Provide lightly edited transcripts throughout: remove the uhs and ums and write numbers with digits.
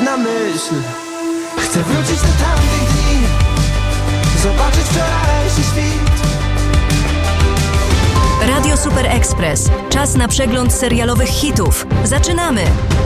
na myśl. Chcę wrócić do tamtych dni, zobaczyć wczorajszy świt. Radio Super Express. Czas na przegląd serialowych hitów. Zaczynamy!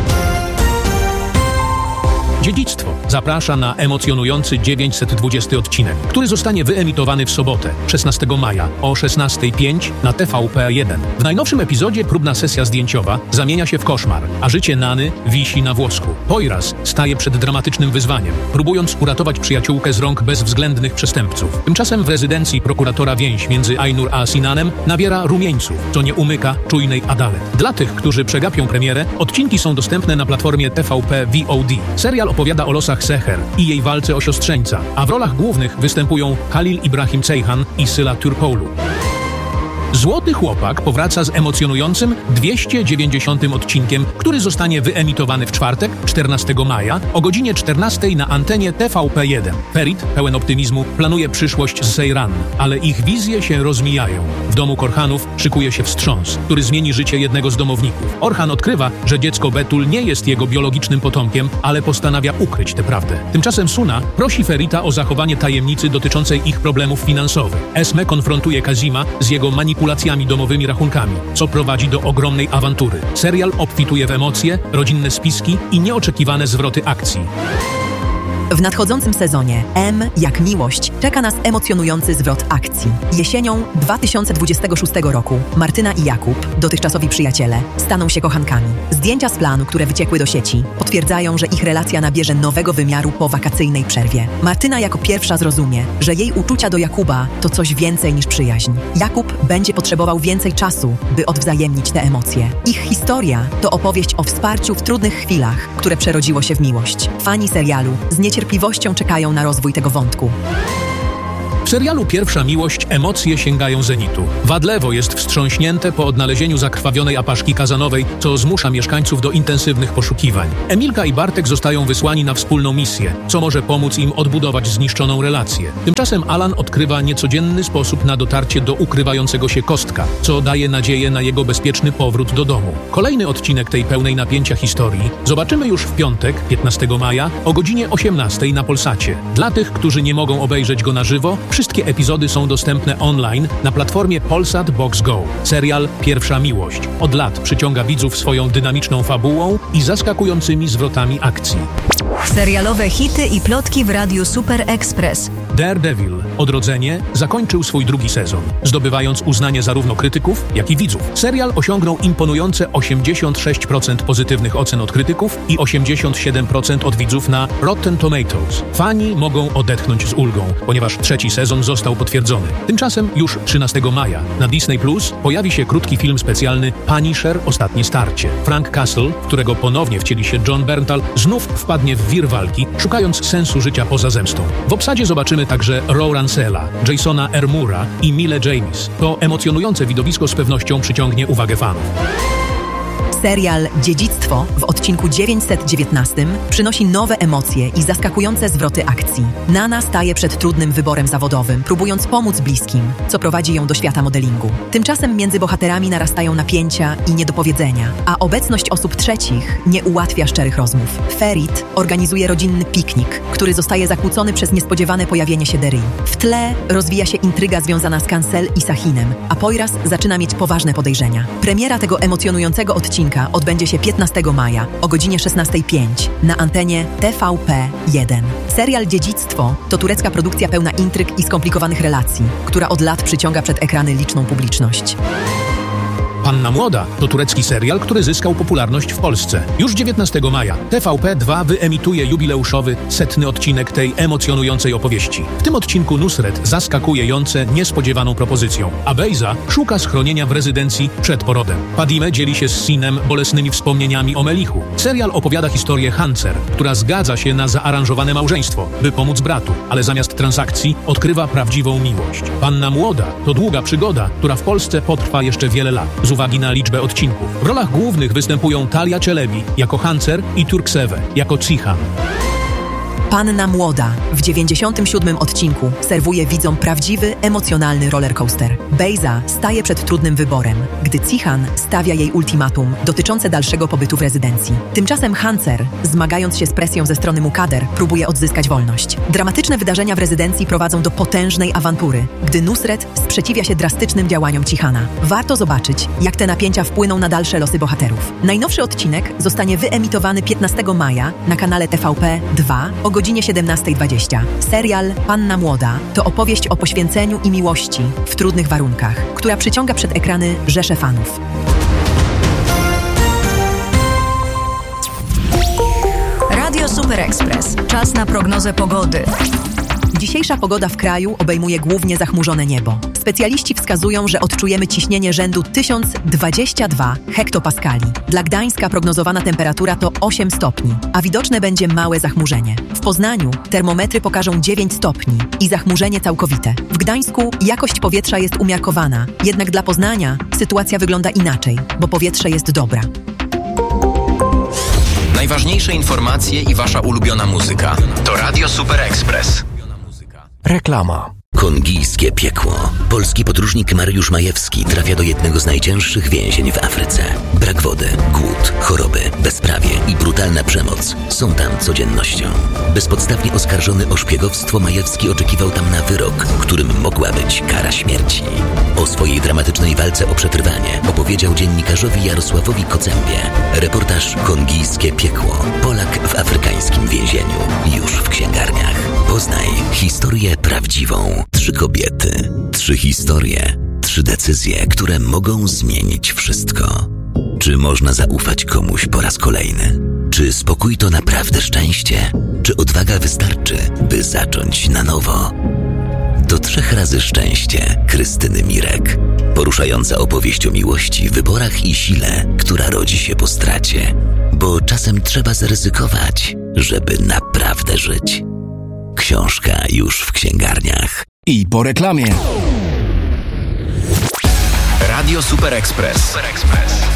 Dziedzictwo zaprasza na emocjonujący 920 odcinek, który zostanie wyemitowany w sobotę, 16 maja o 16:05 na TVP1. W najnowszym epizodzie próbna sesja zdjęciowa zamienia się w koszmar, a życie Nany wisi na włosku. Poiras staje przed dramatycznym wyzwaniem, próbując uratować przyjaciółkę z rąk bezwzględnych przestępców. Tymczasem w rezydencji prokuratora więź między Ainur a Sinanem nabiera rumieńców, co nie umyka czujnej Adalet. Dla tych, którzy przegapią premierę, odcinki są dostępne na platformie TVP VOD. Serial opowiada o losach Seher i jej walce o siostrzeńca, a w rolach głównych występują Halil Ibrahim Ceyhan i Syla Turpoğlu. Złoty Chłopak powraca z emocjonującym 290 odcinkiem, który zostanie wyemitowany w czwartek, 14 maja, o godzinie 14 na antenie TVP1. Ferit, pełen optymizmu, planuje przyszłość z Seyran, ale ich wizje się rozmijają. W domu Korhanów szykuje się wstrząs, który zmieni życie jednego z domowników. Orhan odkrywa, że dziecko Betul nie jest jego biologicznym potomkiem, ale postanawia ukryć tę prawdę. Tymczasem Suna prosi Ferita o zachowanie tajemnicy dotyczącej ich problemów finansowych. Esme konfrontuje Kazima z jego manipulacjami domowymi rachunkami, co prowadzi do ogromnej awantury. Serial obfituje w emocje, rodzinne spiski i nieoczekiwane zwroty akcji. W nadchodzącym sezonie M jak miłość czeka nas emocjonujący zwrot akcji. Jesienią 2026 roku Martyna i Jakub, dotychczasowi przyjaciele, staną się kochankami. Zdjęcia z planu, które wyciekły do sieci, potwierdzają, że ich relacja nabierze nowego wymiaru po wakacyjnej przerwie. Martyna jako pierwsza zrozumie, że jej uczucia do Jakuba to coś więcej niż przyjaźń. Jakub będzie potrzebował więcej czasu, by odwzajemnić te emocje. Ich historia to opowieść o wsparciu w trudnych chwilach, które przerodziło się w miłość. Fani serialu z niecierpliwością czekają na rozwój tego wątku. W serialu Pierwsza Miłość emocje sięgają zenitu. Wadlewo jest wstrząśnięte po odnalezieniu zakrwawionej apaszki kazanowej, co zmusza mieszkańców do intensywnych poszukiwań. Emilka i Bartek zostają wysłani na wspólną misję, co może pomóc im odbudować zniszczoną relację. Tymczasem Alan odkrywa niecodzienny sposób na dotarcie do ukrywającego się Kostka, co daje nadzieję na jego bezpieczny powrót do domu. Kolejny odcinek tej pełnej napięcia historii zobaczymy już w piątek, 15 maja, o godzinie 18 na Polsacie. Dla tych, którzy nie mogą obejrzeć go na żywo, wszystkie epizody są dostępne online na platformie Polsat Box Go. Serial Pierwsza Miłość od lat przyciąga widzów swoją dynamiczną fabułą i zaskakującymi zwrotami akcji. Serialowe hity i plotki w Radiu Super Express. Daredevil – Odrodzenie zakończył swój drugi sezon, zdobywając uznanie zarówno krytyków, jak i widzów. Serial osiągnął imponujące 86% pozytywnych ocen od krytyków i 87% od widzów na Rotten Tomatoes. Fani mogą odetchnąć z ulgą, ponieważ trzeci sezon został potwierdzony. Tymczasem już 13 maja na Disney Plus pojawi się krótki film specjalny Punisher – Ostatnie starcie. Frank Castle, w którego ponownie wcieli się Jon Bernthal, znów wpadnie w wir walki, szukając sensu życia poza zemstą. W obsadzie zobaczymy także Roe Rancela, Jasona Ermura i Mille James. To emocjonujące widowisko z pewnością przyciągnie uwagę fanów. Serial Dziedzictwo w odcinku 919 przynosi nowe emocje i zaskakujące zwroty akcji. Nana staje przed trudnym wyborem zawodowym, próbując pomóc bliskim, co prowadzi ją do świata modelingu. Tymczasem między bohaterami narastają napięcia i niedopowiedzenia, a obecność osób trzecich nie ułatwia szczerych rozmów. Ferit organizuje rodzinny piknik, który zostaje zakłócony przez niespodziewane pojawienie się Dery. W tle rozwija się intryga związana z Cancel i Sahinem, a Poiras zaczyna mieć poważne podejrzenia. Premiera tego emocjonującego odcinka odbędzie się 15 maja o godzinie 16:05 na antenie TVP1. Serial Dziedzictwo to turecka produkcja pełna intryg i skomplikowanych relacji, która od lat przyciąga przed ekrany liczną publiczność. Panna Młoda to turecki serial, który zyskał popularność w Polsce. Już 19 maja TVP2 wyemituje jubileuszowy 100. odcinek tej emocjonującej opowieści. W tym odcinku Nusret zaskakuje Jące niespodziewaną propozycją, a Bejza szuka schronienia w rezydencji przed porodem. Padime dzieli się z Sinem bolesnymi wspomnieniami o Melichu. Serial opowiada historię Hancer, która zgadza się na zaaranżowane małżeństwo, by pomóc bratu, ale zamiast transakcji odkrywa prawdziwą miłość. Panna Młoda to długa przygoda, która w Polsce potrwa jeszcze wiele lat, z uwagi na liczbę odcinków. W rolach głównych występują Talia Çelebi jako Hancer i Turkseve jako Cihan. Panna Młoda w 97 odcinku serwuje widzom prawdziwy, emocjonalny rollercoaster. Bejza staje przed trudnym wyborem, gdy Cihan stawia jej ultimatum dotyczące dalszego pobytu w rezydencji. Tymczasem Hancer, zmagając się z presją ze strony Mukader, próbuje odzyskać wolność. Dramatyczne wydarzenia w rezydencji prowadzą do potężnej awantury, gdy Nusret sprzeciwia się drastycznym działaniom Cihana. Warto zobaczyć, jak te napięcia wpłyną na dalsze losy bohaterów. Najnowszy odcinek zostanie wyemitowany 15 maja na kanale TVP 2 o godzinie 17:20. Serial Panna Młoda to opowieść o poświęceniu i miłości w trudnych warunkach, która przyciąga przed ekrany rzesze fanów. Radio Super Express. Czas na prognozę pogody. Dzisiejsza pogoda w kraju obejmuje głównie zachmurzone niebo. Specjaliści wskazują, że odczujemy ciśnienie rzędu 1022 hektopaskali. Dla Gdańska prognozowana temperatura to 8 stopni, a widoczne będzie małe zachmurzenie. W Poznaniu termometry pokażą 9 stopni i zachmurzenie całkowite. W Gdańsku jakość powietrza jest umiarkowana, jednak dla Poznania sytuacja wygląda inaczej, bo powietrze jest dobra. Najważniejsze informacje i wasza ulubiona muzyka. To Radio Super Express. Reklama. Kongijskie piekło. Polski podróżnik Mariusz Majewski trafia do jednego z najcięższych więzień w Afryce. Brak wody, głód, choroby, bezprawie i brutalna przemoc są tam codziennością. Bezpodstawnie oskarżony o szpiegowstwo, Majewski oczekiwał tam na wyrok, którym mogła być kara śmierci. O swojej dramatycznej walce o przetrwanie opowiedział dziennikarzowi Jarosławowi Kocębie. Reportaż Kongijskie piekło. Polak w afrykańskim więzieniu. Już w księgarniach. Poznaj historię prawdziwą. 3 kobiety, 3 historie, 3 decyzje, które mogą zmienić wszystko. Czy można zaufać komuś po raz kolejny? Czy spokój to naprawdę szczęście? Czy odwaga wystarczy, by zacząć na nowo? To 3 razy szczęście Krystyny Mirek. Poruszająca opowieść o miłości, wyborach i sile, która rodzi się po stracie. Bo czasem trzeba zaryzykować, żeby naprawdę żyć. Książka już w księgarniach. I po reklamie. Radio Super Express.